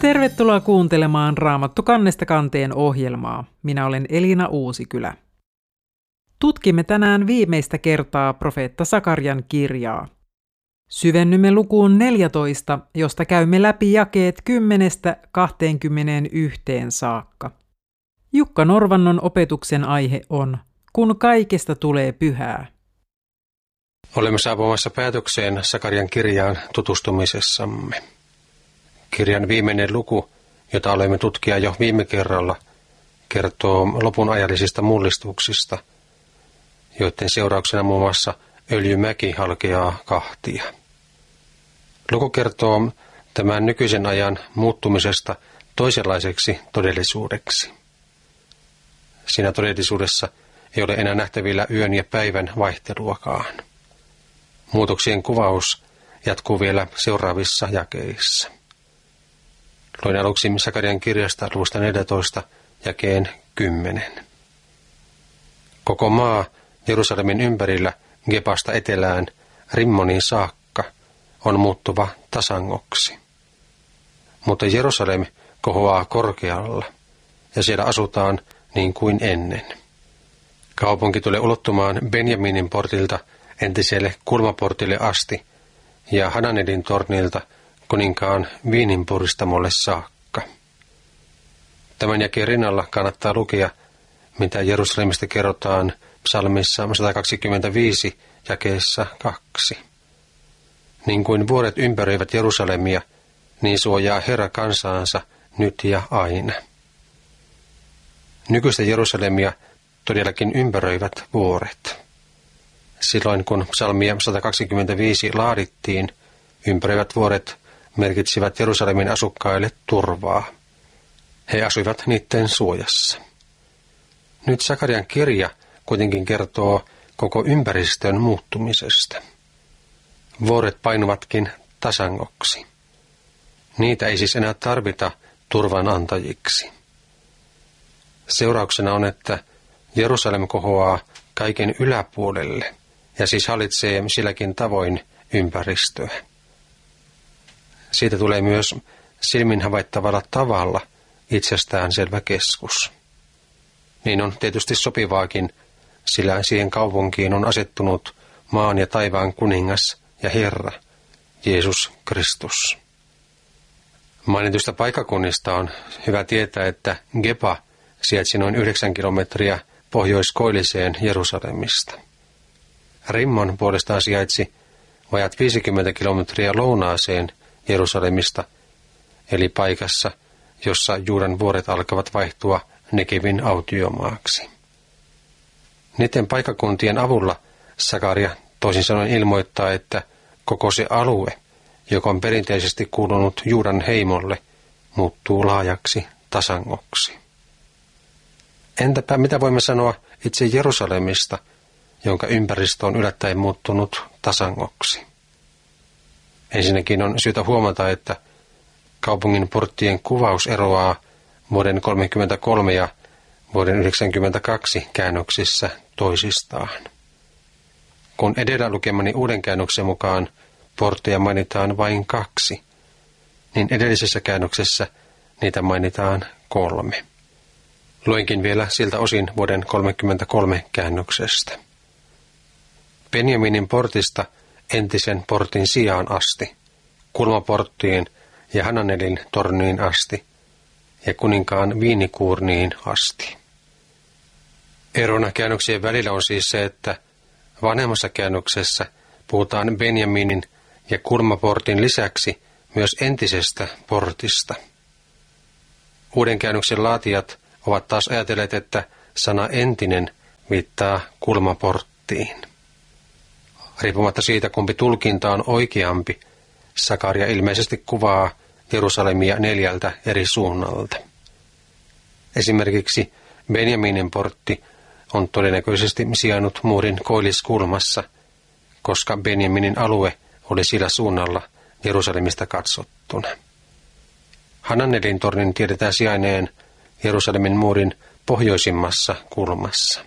Tervetuloa kuuntelemaan Raamattu kannesta kanteen ohjelmaa. Minä olen Elina Uusikylä. Tutkimme tänään viimeistä kertaa profeetta Sakarian kirjaa. Syvennymme lukuun 14, josta käymme läpi jakeet 10–21 saakka. Jukka Norvannon opetuksen aihe on Kun kaikesta tulee pyhää. Olemme saapumassa päätökseen Sakarian kirjaan tutustumisessamme. Kirjan viimeinen luku, jota olemme tutkia jo viime kerralla, kertoo lopun ajallisista mullistuksista, joiden seurauksena muun muassa öljymäki halkeaa kahtia. Luku kertoo tämän nykyisen ajan muuttumisesta toisenlaiseksi todellisuudeksi. Siinä todellisuudessa ei ole enää nähtävillä yön ja päivän vaihteluakaan. Muutoksien kuvaus jatkuu vielä seuraavissa jakeissa. Luin aluksi Sakarian kirjasta luvusta 14 jakeen 10. Koko maa Jerusalemin ympärillä Gebasta etelään Rimmonin saakka on muuttuva tasangoksi. Mutta Jerusalem kohoaa korkealla ja siellä asutaan niin kuin ennen. Kaupunki tulee ulottumaan Benjaminin portilta entiselle kulmaportille asti ja Hananelin tornilta kuninkaan viininpuristamolle saakka. Tämän jakeen rinnalla kannattaa lukea, mitä Jerusalemista kerrotaan psalmissa 125 jakeessa 2. Niin kuin vuoret ympäröivät Jerusalemia, niin suojaa Herra kansaansa nyt ja aina. Nykyistä Jerusalemia todellakin ympäröivät vuoret. Silloin kun psalmia 125 laadittiin, ympäröivät vuoret merkitsivät Jerusalemin asukkaille turvaa. He asuivat niiden suojassa. Nyt Sakarian kirja kuitenkin kertoo koko ympäristön muuttumisesta. Vuoret painuvatkin tasangoksi. Niitä ei siis enää tarvita turvan antajiksi. Seurauksena on, että Jerusalem kohoaa kaiken yläpuolelle ja siis hallitsee silläkin tavoin ympäristöä. Siitä tulee myös silmin havaittavalla tavalla itsestäänselvä keskus. Niin on tietysti sopivaakin, sillä siihen kaupunkiin on asettunut maan ja taivaan kuningas ja Herra, Jeesus Kristus. Mainituista paikakunnista on hyvä tietää, että Geba sijaitsi noin 9 kilometriä pohjoiskoilliseen Jerusalemista. Rimmon puolestaan sijaitsi vajat 50 kilometriä lounaaseen Jerusalemista, eli paikassa, jossa Juudan vuoret alkavat vaihtua Negevin autiomaaksi. Niiden paikakuntien avulla Sakaria toisin sanoen ilmoittaa, että koko se alue, joka on perinteisesti kuulunut Juudan heimolle, muuttuu laajaksi tasangoksi. Entäpä mitä voimme sanoa itse Jerusalemista, jonka ympäristö on yllättäen muuttunut tasangoksi? Ensinnäkin on syytä huomata, että kaupungin porttien kuvaus eroaa vuoden 1933 ja vuoden 1992 käännöksissä toisistaan. Kun edellä lukemani uuden käännöksen mukaan portteja mainitaan vain 2, niin edellisessä käännöksessä niitä mainitaan 3. Luinkin vielä siltä osin vuoden 1933 käännöksestä. Benjaminin portista entisen portin sijaan asti, kulmaporttiin ja Hananelin torniin asti ja kuninkaan viinikuurniin asti. Erona käännöksien välillä on siis se, että vanhemmassa käännöksessä puhutaan Benjaminin ja kulmaportin lisäksi myös entisestä portista. Uuden käännöksen laatijat ovat taas ajatelleet, että sana entinen viittaa kulmaporttiin. Riippumatta siitä, kumpi tulkinta on oikeampi, Sakaria ilmeisesti kuvaa Jerusalemia 4 eri suunnalta. Esimerkiksi Benjaminin portti on todennäköisesti sijainnut muurin koilliskulmassa, koska Benjaminin alue oli sillä suunnalla Jerusalemista katsottuna. Hananelin tornin tiedetään sijainneen Jerusalemin muurin pohjoisimmassa kulmassa.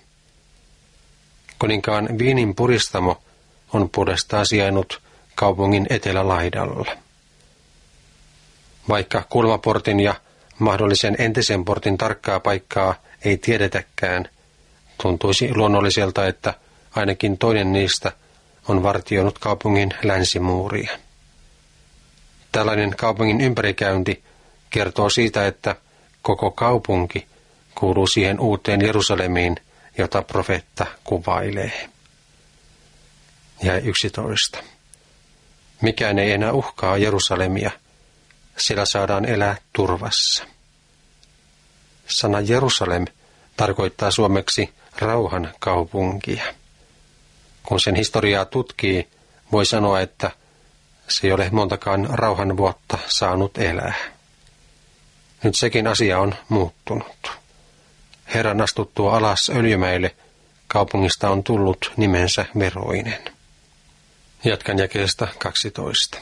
Kuninkaan viinin puristamo on puolestaan sijainnut kaupungin etelälaidalla. Vaikka kulmaportin ja mahdollisen entisen portin tarkkaa paikkaa ei tiedetäkään, tuntuisi luonnolliselta, että ainakin toinen niistä on vartioinut kaupungin länsimuuria. Tällainen kaupungin ympärikäynti kertoo siitä, että koko kaupunki kuuluu siihen uuteen Jerusalemiin, jota profeetta kuvailee. Ja 11. Mikään ei enää uhkaa Jerusalemia, siellä saadaan elää turvassa. Sana Jerusalem tarkoittaa suomeksi rauhan kaupunkia. Kun sen historiaa tutkii, voi sanoa, että se ei ole montakaan rauhan vuotta saanut elää. Nyt sekin asia on muuttunut. Herran astuttua alas Öljymäelle kaupungista on tullut nimensä veroinen. Jatkan jakeesta 12.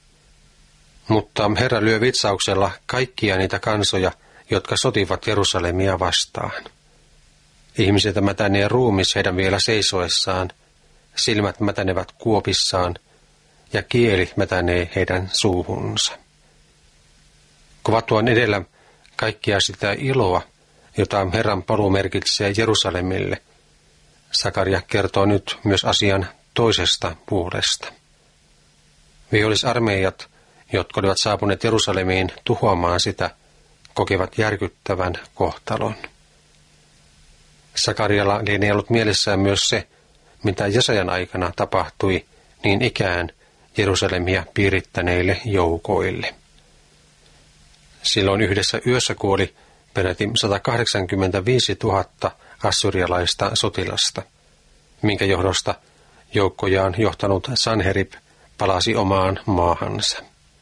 Mutta Herra lyö vitsauksella kaikkia niitä kansoja, jotka sotivat Jerusalemia vastaan. Ihmisiltä mätänee ruumis heidän vielä seisoessaan, silmät mätänevät kuopissaan ja kieli mätänee heidän suuhunsa. Kuvattuaan edellä kaikkia sitä iloa, jota Herran paluu merkitsee Jerusalemille, Sakaria kertoo nyt myös asian toisesta puolesta. Vihollisarmeijat, jotka olivat saapuneet Jerusalemiin tuhoamaan sitä, kokevat järkyttävän kohtalon. Sakarialla lienee ollut mielessään myös se, mitä Jesajan aikana tapahtui niin ikään Jerusalemia piirittäneille joukoille. Silloin yhdessä yössä kuoli peräti 185 000 assyrialaista sotilasta, minkä johdosta joukkojaan johtanut Sanherib palasi omaan maahansa.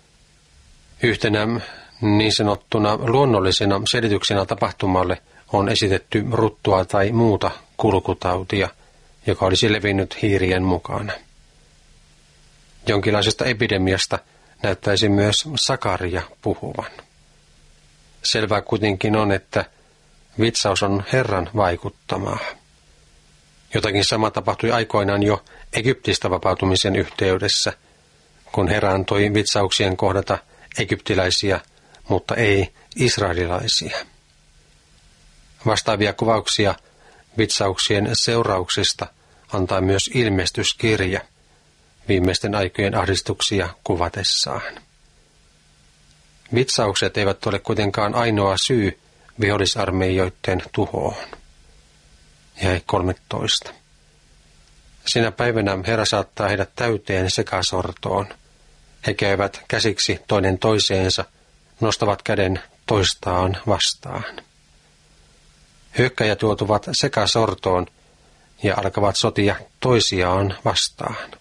Yhtenä niin sanottuna luonnollisena selityksenä tapahtumalle on esitetty ruttua tai muuta kulkutautia, joka olisi levinnyt hiirien mukana. Jonkinlaisesta epidemiasta näyttäisi myös Sakaria puhuvan. Selvää kuitenkin on, että vitsaus on Herran vaikuttamaa. Jotakin sama tapahtui aikoinaan jo Egyptistä vapautumisen yhteydessä, kun Herra antoi vitsauksien kohdata egyptiläisiä, mutta ei israelilaisia. Vastaavia kuvauksia vitsauksien seurauksista antaa myös ilmestyskirja viimeisten aikojen ahdistuksia kuvatessaan. Vitsaukset eivät ole kuitenkaan ainoa syy vihollisarmeijoiden tuhoon. Jäi 13. Sinä päivänä Herra saattaa heidät täyteen sekasortoon. He käyvät käsiksi toinen toiseensa, nostavat käden toistaan vastaan. Hyökkäjät joutuvat sekasortoon ja alkavat sotia toisiaan vastaan.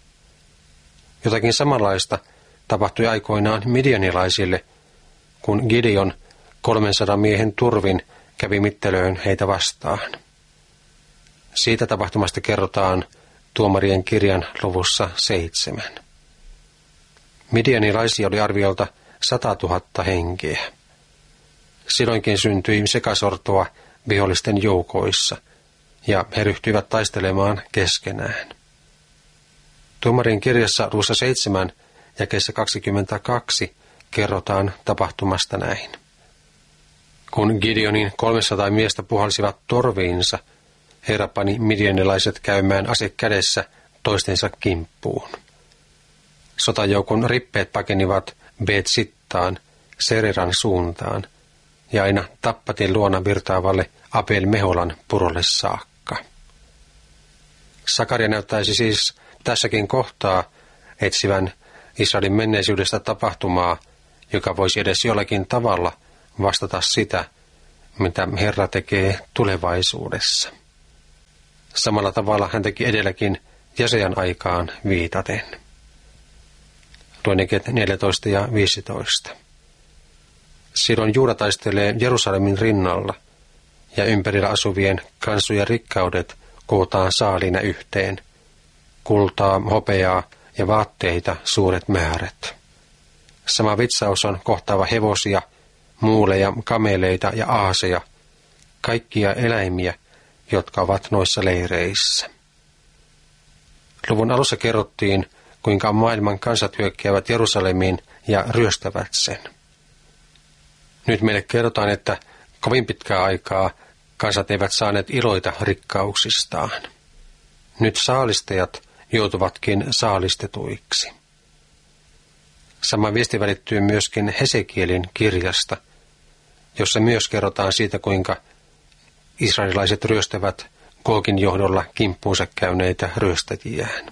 Jotakin samanlaista tapahtui aikoinaan midianilaisille, kun Gideon 300 miehen turvin kävi mittelöön heitä vastaan. Siitä tapahtumasta kerrotaan Tuomarien kirjan luvussa 7. Midianilaisia oli arviolta 100 000 henkeä. Silloinkin syntyi sekasortoa vihollisten joukoissa, ja he ryhtyivät taistelemaan keskenään. Tuomarien kirjassa luvussa 7 jakeessa 22 kerrotaan tapahtumasta näin. Kun Gideonin 300 miestä puhalsivat torviinsa, Herra pani midianilaiset käymään ase kädessä toistensa kimppuun. Sotajoukon rippeet pakenivat Bet-Sittaan, Seriran suuntaan, ja aina Tappatin luona virtaavalle Abel-Meholan purolle saakka. Sakaria näyttäisi siis tässäkin kohtaa etsivän Israelin menneisyydestä tapahtumaa, joka voisi edes jollakin tavalla vastata sitä, mitä Herra tekee tulevaisuudessa. Samalla tavalla hän teki edelläkin Jesajan aikaan viitaten. Luen 14 ja 15. Silloin Juuda taistelee Jerusalemin rinnalla, ja ympärillä asuvien kansojen rikkaudet kootaan saaliina yhteen, kultaa, hopeaa ja vaatteita suuret määrät. Sama vitsaus on kohtaava hevosia, muuleja, kameleita ja aaseja, kaikkia eläimiä, jotka ovat noissa leireissä. Luvun alussa kerrottiin, kuinka maailman kansat hyökkäävät Jerusalemiin ja ryöstävät sen. Nyt meille kerrotaan, että kovin pitkää aikaa kansat eivät saaneet iloita rikkauksistaan. Nyt saalistajat joutuvatkin saalistetuiksi. Sama viesti välittyy myöskin Hesekielin kirjasta, jossa myös kerrotaan siitä, kuinka israelilaiset ryöstävät Googin johdolla kimppuunsa käyneitä ryöstäjiään.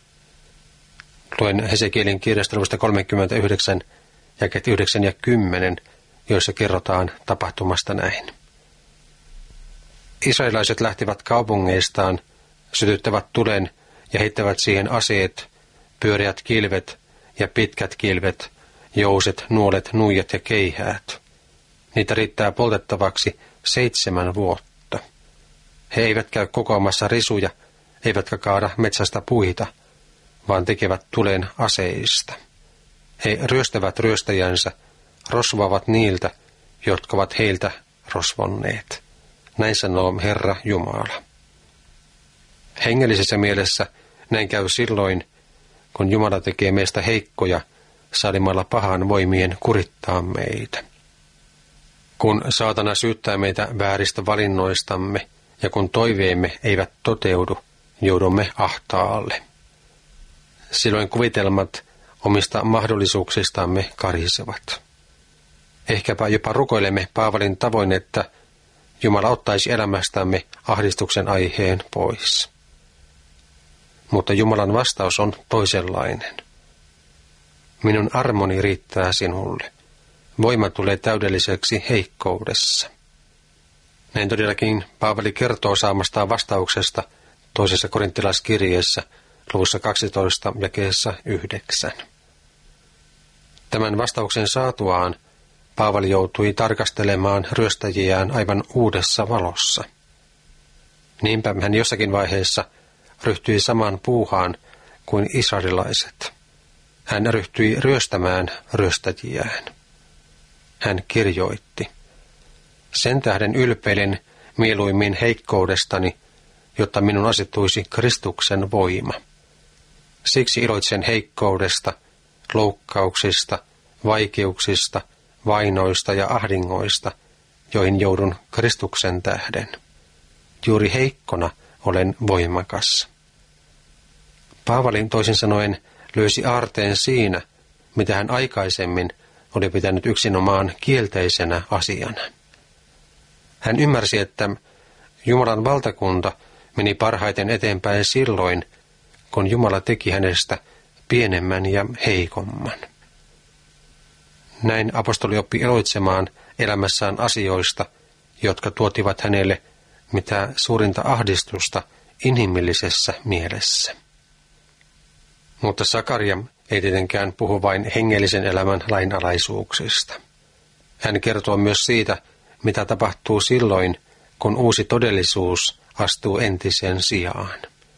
Luen Hesekielin kirjasta luvusta 39, jakeet 9 ja 10, joissa kerrotaan tapahtumasta näin. Israelilaiset lähtivät kaupungeistaan, sytyttävät tulen ja heittävät siihen aseet, pyöreät kilvet ja pitkät kilvet, jouset, nuolet, nuijat ja keihäät. Niitä riittää poltettavaksi 7 vuotta. He eivät käy kokoamassa risuja, eivätkä kaada metsästä puita, vaan tekevät tulen aseista. He ryöstävät ryöstäjänsä, rosvaavat niiltä, jotka ovat heiltä rosvonneet. Näin sanoo Herra Jumala. Hengellisessä mielessä näin käy silloin, kun Jumala tekee meistä heikkoja salimalla pahan voimien kurittaa meitä. Kun saatana syyttää meitä vääristä valinnoistamme ja kun toiveemme eivät toteudu, joudumme ahtaalle. Silloin kuvitelmat omista mahdollisuuksistamme karisevat. Ehkäpä jopa rukoilemme Paavalin tavoin, että Jumala ottaisi elämästämme ahdistuksen aiheen pois. Mutta Jumalan vastaus on toisenlainen. Minun armoni riittää sinulle. Voima tulee täydelliseksi heikkoudessa. Näin todellakin Paavali kertoo saamastaan vastauksesta toisessa korinttilaiskirjeessä luvussa 12 jakeessa 9. Tämän vastauksen saatuaan Paavali joutui tarkastelemaan ryöstäjiään aivan uudessa valossa. Niinpä hän jossakin vaiheessa ryhtyi samaan puuhaan kuin israelilaiset. Hän ryhtyi ryöstämään ryöstäjiään. Hän kirjoitti: sen tähden ylpeilen mieluimmin heikkoudestani, jotta minun asettuisi Kristuksen voima. Siksi iloitsen heikkoudesta, loukkauksista, vaikeuksista, vainoista ja ahdingoista, joihin joudun Kristuksen tähden. Juuri heikkona olen voimakas. Paavali toisin sanoen löysi aarteen siinä, mitä hän aikaisemmin oli pitänyt yksinomaan kielteisenä asiana. Hän ymmärsi, että Jumalan valtakunta meni parhaiten eteenpäin silloin, kun Jumala teki hänestä pienemmän ja heikomman. Näin apostoli oppi iloitsemaan elämässään asioista, jotka tuotivat hänelle mitä suurinta ahdistusta inhimillisessä mielessä. Mutta Sakaria ei tietenkään puhu vain hengellisen elämän lainalaisuuksista. Hän kertoo myös siitä, mitä tapahtuu silloin, kun uusi todellisuus astuu entisen sijaan.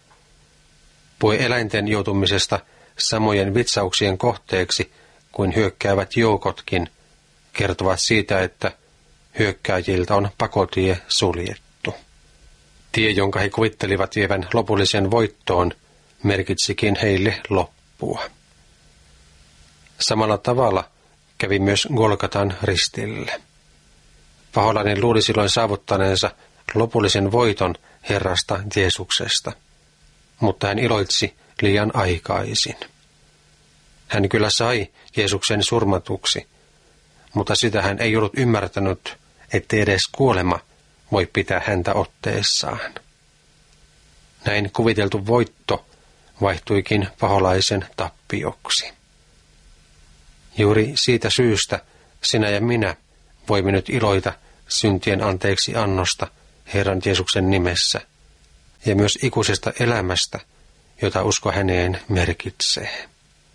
Puhe eläinten joutumisesta samojen vitsauksien kohteeksi kuin hyökkäävät joukotkin kertovat siitä, että hyökkääjiltä on pakotie suljettu. Tie, jonka he kuvittelivat vievän lopullisen voittoon, merkitsikin heille loppua. Samalla tavalla kävi myös Golgatan ristille. Paholainen luuli silloin saavuttaneensa lopullisen voiton Herrasta Jeesuksesta, mutta hän iloitsi liian aikaisin. Hän kyllä sai Jeesuksen surmatuksi, mutta sitä hän ei ollut ymmärtänyt, ettei edes kuolema voi pitää häntä otteessaan. Näin kuviteltu voitto vaihtuikin paholaisen tappioksi. Juuri siitä syystä sinä ja minä voimme nyt iloita syntien anteeksi annosta Herran Jeesuksen nimessä ja myös ikuisesta elämästä, jota usko häneen merkitsee.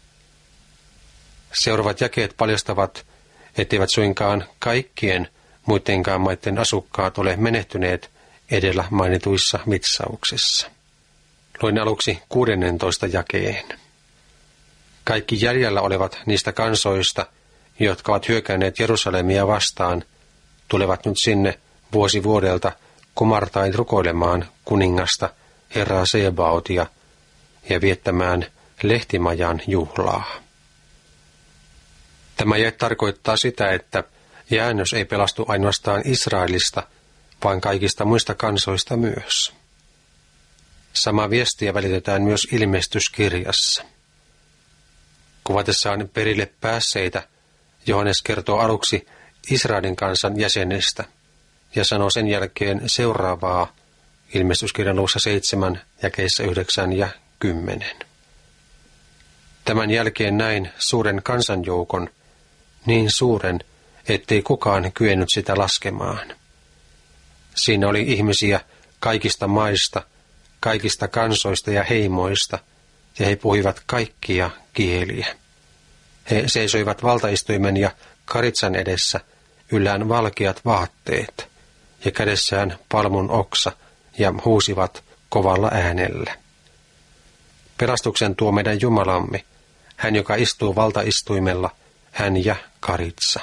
Seuraavat jakeet paljastavat, etteivät suinkaan kaikkien muidenkaan maiden asukkaat ole menehtyneet edellä mainituissa vitsauksissa. Luen aluksi 16 jakeen. Kaikki jäljellä olevat niistä kansoista, jotka ovat hyökänneet Jerusalemia vastaan, tulevat nyt sinne vuosi vuodelta kumartain rukoilemaan kuningasta Herraa Sebaotia ja viettämään lehtimajan juhlaa. Tämä jae tarkoittaa sitä, että Jäännös ei pelastu ainoastaan Israelista, vaan kaikista muista kansoista myös. Sama viestiä välitetään myös ilmestyskirjassa. Kuvatessaan perille päässeitä Johannes kertoo aluksi Israelin kansan jäsenistä ja sanoo sen jälkeen seuraavaa ilmestyskirjan luvussa 7, jakeissa 9 ja 10. Tämän jälkeen näin suuren kansanjoukon, niin suuren, ettei kukaan kyennyt sitä laskemaan. Siinä oli ihmisiä kaikista maista, kaikista kansoista ja heimoista, ja he puhuivat kaikkia kieliä. He seisoivat valtaistuimen ja karitsan edessä, yllään valkeat vaatteet, ja kädessään palmun oksa, ja huusivat kovalla äänellä. Pelastuksen tuo meidän Jumalamme, hän joka istuu valtaistuimella, hän ja karitsa.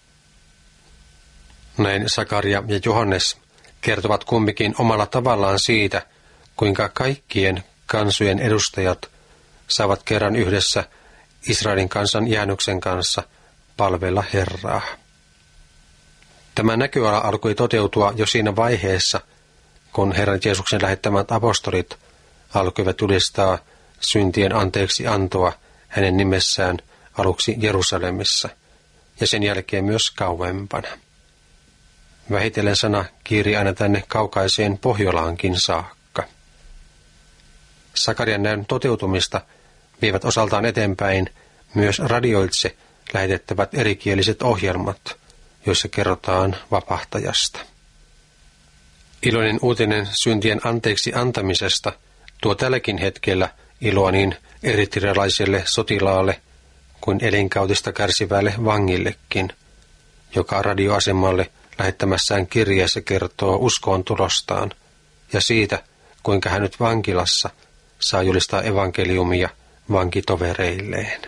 Näin Sakaria ja Johannes kertovat kumpikin omalla tavallaan siitä, kuinka kaikkien kansojen edustajat saavat kerran yhdessä Israelin kansan jäännöksen kanssa palvella Herraa. Tämä näköala alkoi toteutua jo siinä vaiheessa, kun Herran Jeesuksen lähettämät apostolit alkoivat julistaa syntien anteeksi antoa hänen nimessään aluksi Jerusalemissa ja sen jälkeen myös kauempana. Vähitellen sana kiiri aina tänne kaukaiseen Pohjolaankin saakka. Sakarian näyn toteutumista vievät osaltaan eteenpäin myös radioitse lähetettävät erikieliset ohjelmat, joissa kerrotaan vapahtajasta. Iloinen uutinen syntien anteeksi antamisesta tuo tälläkin hetkellä iloa niin eritrealaiselle sotilaalle kuin elinkautista kärsivälle vangillekin, joka radioasemalle lähettämässään kirjeessä kertoo uskoon tulostaan ja siitä, kuinka hän nyt vankilassa saa julistaa evankeliumia vankitovereilleen.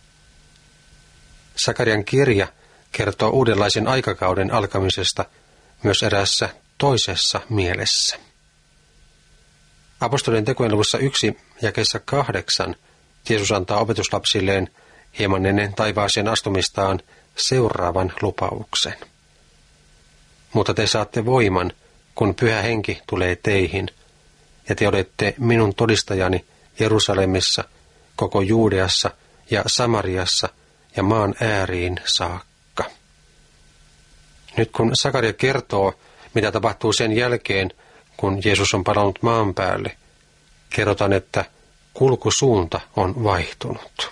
Sakarian kirja kertoo uudenlaisen aikakauden alkamisesta myös eräässä toisessa mielessä. Apostolien tekojen luvussa 1, jakeessa 8, Jeesus antaa opetuslapsilleen hieman ennen taivaaseen astumistaan seuraavan lupauksen. Mutta te saatte voiman, kun Pyhä Henki tulee teihin, ja te olette minun todistajani Jerusalemissa, koko Juudeassa ja Samariassa ja maan ääriin saakka. Nyt kun Sakaria kertoo, mitä tapahtuu sen jälkeen, kun Jeesus on palannut maan päälle, kerrotaan, että kulkusuunta on vaihtunut.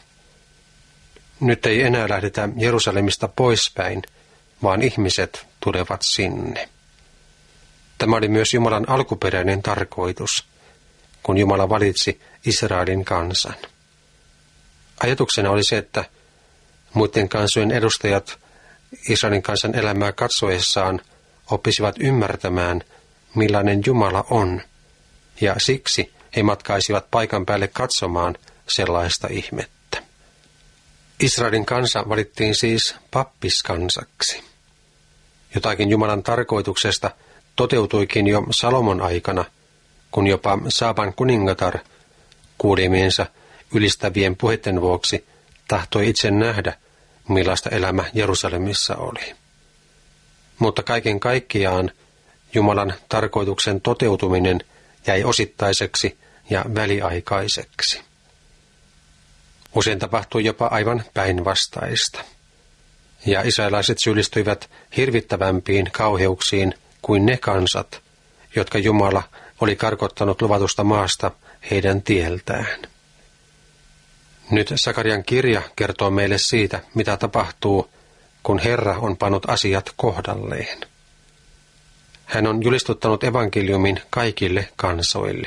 Nyt ei enää lähdetä Jerusalemista poispäin, vaan ihmiset tulevat sinne. Tämä oli myös Jumalan alkuperäinen tarkoitus, kun Jumala valitsi Israelin kansan. Ajatuksena oli se, että muiden kansojen edustajat Israelin kansan elämää katsoessaan oppisivat ymmärtämään, millainen Jumala on, ja siksi he matkaisivat paikan päälle katsomaan sellaista ihmettä. Israelin kansa valittiin siis pappiskansaksi. Jotakin Jumalan tarkoituksesta toteutuikin jo Salomon aikana, kun jopa Saaban kuningatar kuulemiensa ylistävien puheiden vuoksi tahtoi itse nähdä, millaista elämä Jerusalemissa oli. Mutta kaiken kaikkiaan Jumalan tarkoituksen toteutuminen jäi osittaiseksi ja väliaikaiseksi. Usein tapahtui jopa aivan päinvastaista. Ja israelaiset syyllistyivät hirvittävämpiin kauheuksiin kuin ne kansat, jotka Jumala oli karkottanut luvatusta maasta heidän tieltään. Nyt Sakarian kirja kertoo meille siitä, mitä tapahtuu, kun Herra on pannut asiat kohdalleen. Hän on julistuttanut evankeliumin kaikille kansoille.